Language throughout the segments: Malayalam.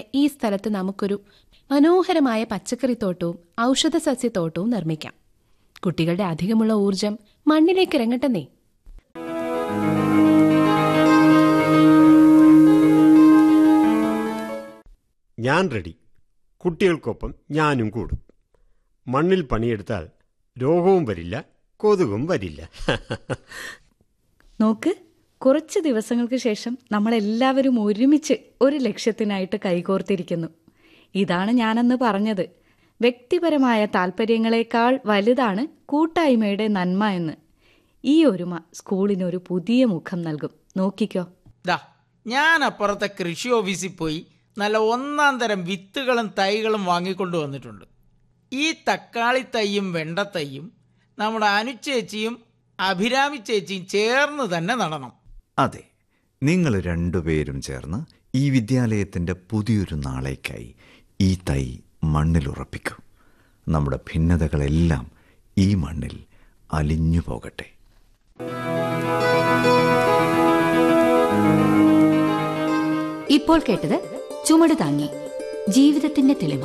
ഈ സ്ഥലത്ത് നമുക്കൊരു മനോഹരമായ പച്ചക്കറിത്തോട്ടവും ഔഷധസസ്യത്തോട്ടവും നിർമ്മിക്കാം. കുട്ടികളുടെ അധികമുള്ള ഊർജം മണ്ണിലേക്ക് ഇറങ്ങട്ടെന്നേ. ഞാൻ റെഡി. കുട്ടികൾക്കൊപ്പം ഞാനും കൂടും. മണ്ണിൽ പണിയെടുത്താൽ രോഗവും വരില്ല, കൊതുകും വരില്ല. നോക്ക്, കുറച്ച് ദിവസങ്ങൾക്ക് ശേഷം നമ്മളെല്ലാവരും ഒരുമിച്ച് ഒരു ലക്ഷ്യത്തിനായിട്ട് കൈകോർത്തിരിക്കുന്നു. ഇതാണ് ഞാനന്ന് പറഞ്ഞത്, വ്യക്തിപരമായ താല്പര്യങ്ങളെക്കാൾ വലുതാണ് കൂട്ടായ്മയുടെ നന്മ എന്ന്. ഈ ഒരുമ സ്കൂളിനൊരു പുതിയ മുഖം നൽകും. നോക്കിക്കോ. ഞാൻ അപ്പുറത്തെ കൃഷി ഓഫീസിൽ പോയി നല്ല ഒന്നാം തരം വിത്തുകളും തൈകളും വാങ്ങിക്കൊണ്ടു വന്നിട്ടുണ്ട്. ഈ തക്കാളി തൈയും വെണ്ടത്തൈയും നമ്മുടെ അനുചേച്ചിയും അഭിരാമി ചേച്ചിയും ചേർന്ന് തന്നെ നടണം. അതെ, നിങ്ങൾ രണ്ടുപേരും ചേർന്ന് ഈ വിദ്യാലയത്തിൻ്റെ പുതിയൊരു നാളേക്കായി ഈ തൈ മണ്ണിലുറപ്പിക്കൂ. നമ്മുടെ ഭിന്നതകളെല്ലാം ഈ മണ്ണിൽ അലിഞ്ഞു പോകട്ടെ. ഇപ്പോൾ കേട്ടത് ചുമട് താങ്ങി ജീവിതത്തിന്റെ തെളിമ.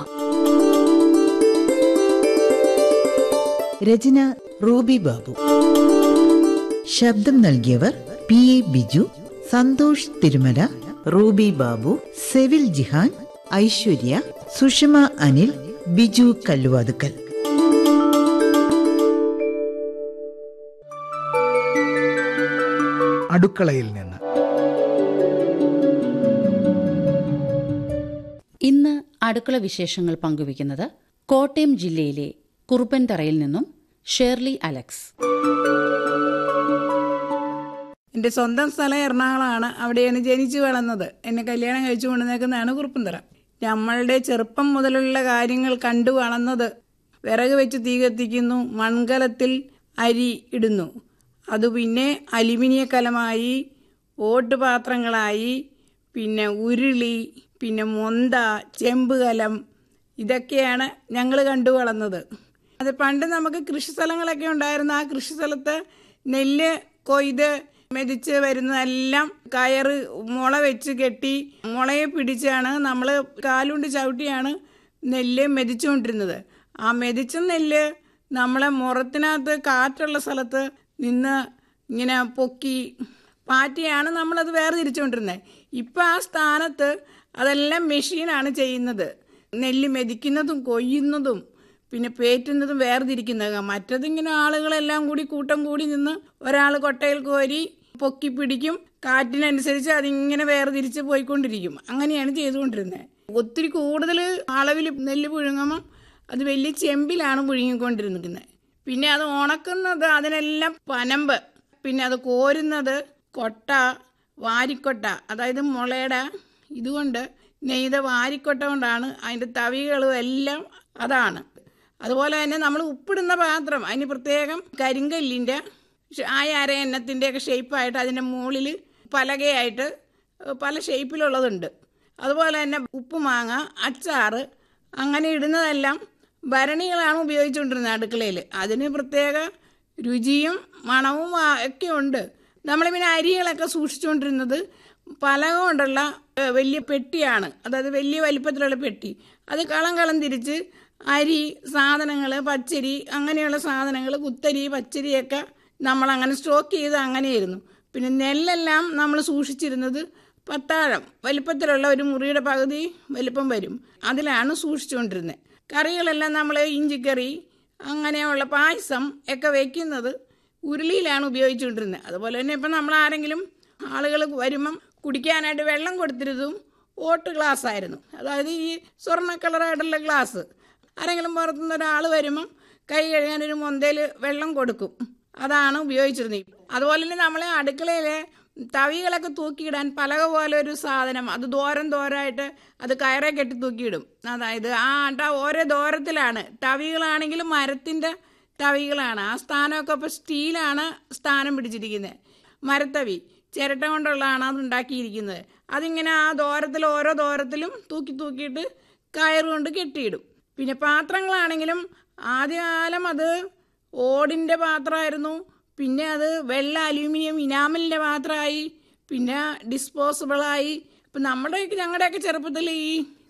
രചന റൂബി ബാബു. ശബ്ദം നൽകിയവർ P A Biju, Santhosh Thirumala, Ruby Babu, Sevil Jihan, Aishwarya, Sushma Anil, Biju Kalluvathukkal. അടുക്കളയിൽ നിന്ന് ഇന്ന് അടുക്കള വിശേഷങ്ങൾ പങ്കുവയ്ക്കുന്നത് കോട്ടയം ജില്ലയിലെ കുറുപ്പൻതറയിൽ നിന്നും ഷേർലി അലക്സ്. എൻ്റെ സ്വന്തം സ്ഥലം എറണാകുളമാണ്. അവിടെയാണ് ജനിച്ചു വളർന്നത്. എന്നെ കല്യാണം കഴിച്ചു കൊണ്ടുവന്നേക്കുന്നതാണ് കുറുപ്പൻതറ. നമ്മളുടെ ചെറുപ്പം മുതലുള്ള കാര്യങ്ങൾ കണ്ടു വളർന്നത് വിറക് വെച്ച് തീ കത്തിക്കുന്നു, മൺകലത്തിൽ അരി ഇടുന്നു, അത് പിന്നെ അലുമിനിയ കലമായി, ഓട്ടുപാത്രങ്ങളായി, പിന്നെ ഉരുളി, പിന്നെ മൊന്ത, ചെമ്പ് കലം, ഇതൊക്കെയാണ് ഞങ്ങൾ കണ്ടു വളർന്നത്. അത് പണ്ട് നമുക്ക് കൃഷി സ്ഥലങ്ങളൊക്കെ ഉണ്ടായിരുന്നു. ആ കൃഷി സ്ഥലത്ത് നെല്ല് കൊയ്ത് മെതിച്ച് വരുന്നതെല്ലാം കയറ് മുള വെച്ച് കെട്ടി മുളയെ പിടിച്ചാണ് നമ്മൾ കാലുകൊണ്ട് ചവിട്ടിയാണ് നെല്ല് മെതിച്ചുകൊണ്ടിരുന്നത്. ആ മെതിച്ച നെല്ല് നമ്മളെ മുറത്തിനകത്ത് കാറ്റുള്ള സ്ഥലത്ത് നിന്ന് ഇങ്ങനെ പൊക്കി പാറ്റിയാണ് നമ്മളത് വേർതിരിച്ചുകൊണ്ടിരുന്നത്. ഇപ്പം ആ സ്ഥാനത്ത് അതെല്ലാം മെഷീനാണ് ചെയ്യുന്നത്. നെല്ല് മെതിക്കുന്നതും കൊയ്യുന്നതും പിന്നെ പേറ്റുന്നതും വേർതിരിക്കുന്നത്. മറ്റതിങ്ങനെ ആളുകളെല്ലാം കൂടി കൂട്ടം കൂടി നിന്ന് ഒരാൾ കൊട്ടയിൽ കോരി പൊക്കി പിടിക്കും, കാറ്റിനനുസരിച്ച് അതിങ്ങനെ വേർതിരിച്ച് പോയിക്കൊണ്ടിരിക്കും. അങ്ങനെയാണ് ചെയ്തുകൊണ്ടിരുന്നത്. ഒത്തിരി കൂടുതൽ അളവിൽ നെല്ല് പുഴുങ്ങുമ്പോൾ അത് വലിയ ചെമ്പിലാണ് പുഴുങ്ങിക്കൊണ്ടിരുന്നത്. പിന്നെ അത് ഉണക്കുന്നത് അതിനെല്ലാം പനമ്പ്, പിന്നെ അത് കോരുന്നത് കൊട്ട, വാരിക്കൊട്ട, അതായത് മുളയുടെ ഇതുകൊണ്ട് നെയ്ത വാരിക്കൊട്ട കൊണ്ടാണ്. അതിൻ്റെ തവികളും എല്ലാം അതാണ്. അതുപോലെ തന്നെ നമ്മൾ ഉപ്പിടുന്ന പാത്രം അതിന് പ്രത്യേകം കരിങ്കല്ലിൻ്റെ അര എണ്ണത്തിൻ്റെയൊക്കെ ഷേപ്പായിട്ട് അതിൻ്റെ മുകളിൽ പലകയായിട്ട് പല ഷേപ്പിലുള്ളതുണ്ട്. അതുപോലെ തന്നെ ഉപ്പുമാങ്ങ, അച്ചാറ് അങ്ങനെ ഇടുന്നതെല്ലാം ഭരണികളാണ് ഉപയോഗിച്ചുകൊണ്ടിരുന്നത് അടുക്കളയിൽ. അതിന് പ്രത്യേക രുചിയും മണവും ഒക്കെ ഉണ്ട്. നമ്മൾ പിന്നെ അരികളൊക്കെ സൂക്ഷിച്ചുകൊണ്ടിരുന്നത് പലക കൊണ്ടുള്ള വലിയ പെട്ടിയാണ്, അതായത് വലിയ വലിപ്പത്തിലുള്ള പെട്ടി. അത് കളം തിരിച്ച് അരി സാധനങ്ങൾ, പച്ചരി അങ്ങനെയുള്ള സാധനങ്ങൾ, കുത്തരി പച്ചരിയൊക്കെ നമ്മളങ്ങനെ സ്റ്റോക്ക് ചെയ്ത് അങ്ങനെയായിരുന്നു. പിന്നെ നെല്ലെല്ലാം നമ്മൾ സൂക്ഷിച്ചിരുന്നത് പത്താഴം വലിപ്പത്തിലുള്ള ഒരു മുറിയുടെ പകുതി വലിപ്പം വരും, അതിലാണ് സൂക്ഷിച്ചുകൊണ്ടിരുന്നത്. കറികളെല്ലാം നമ്മൾ ഇഞ്ചിക്കറി അങ്ങനെയുള്ള പായസം ഒക്കെ വയ്ക്കുന്നത് ഉരുളിയിലാണ് ഉപയോഗിച്ചുകൊണ്ടിരുന്നത്. അതുപോലെ തന്നെ ഇപ്പം നമ്മൾ ആരെങ്കിലും ആളുകൾ വരുമ്പം കുടിക്കാനായിട്ട് വെള്ളം കൊടുത്തിരുന്നതും ഓട്ട് ഗ്ലാസ് ആയിരുന്നു, അതായത് ഈ സ്വർണ്ണ കളറായിട്ടുള്ള ഗ്ലാസ്. ആരെങ്കിലും പുറത്തുനിന്ന് ഒരാൾ വരുമ്പം കൈ കഴുകാനൊരു മൊന്തയിൽ വെള്ളം കൊടുക്കും, അതാണ് ഉപയോഗിച്ചിരുന്നത്. അതുപോലെ തന്നെ നമ്മളെ അടുക്കളയിൽ തവികളൊക്കെ തൂക്കിയിടാൻ പലക പോലെ ഒരു സാധനം, അത് ദോരമായിട്ട് അത് കയറെ കെട്ടി തൂക്കിയിടും. അതായത് ആ ഓരോ ദൂരത്തിലാണ്. തവികളാണെങ്കിലും മരത്തിൻ്റെ തവികളാണ്. ആ സ്ഥാനമൊക്കെ ഇപ്പോൾ സ്റ്റീലാണ് സ്ഥാനം പിടിച്ചിരിക്കുന്നത്. മരത്തവി ചിരട്ട കൊണ്ടുള്ളതാണ് അത് ഉണ്ടാക്കിയിരിക്കുന്നത്. അതിങ്ങനെ ആ ദൂരത്തിൽ ഓരോ ദൂരത്തിലും തൂക്കിയിട്ട് കയറുകൊണ്ട് കെട്ടിയിടും. പിന്നെ പാത്രങ്ങളാണെങ്കിലും ആദ്യകാലം അത് ഓടിൻ്റെ പാത്രമായിരുന്നു, പിന്നെ അത് വെള്ള അലൂമിനിയം ഇനാമലിൻ്റെ പാത്രമായി, പിന്നെ ഡിസ്പോസിബിളായി. ഇപ്പം ഞങ്ങളുടെയൊക്കെ ചെറുപ്പത്തിൽ ഈ